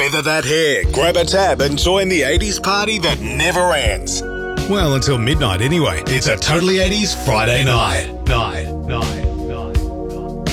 Feather that hair, grab a tab and join the 80s party that never ends. Well, until midnight anyway. It's a Totally 80s Friday night.